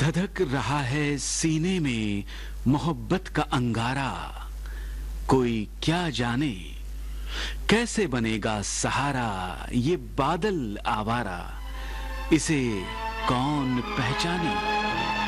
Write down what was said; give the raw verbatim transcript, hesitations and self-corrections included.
धधक रहा है सीने में मोहब्बत का अंगारा, कोई क्या जाने कैसे बनेगा सहारा ये बादल आवारा, इसे कौन पहचाने।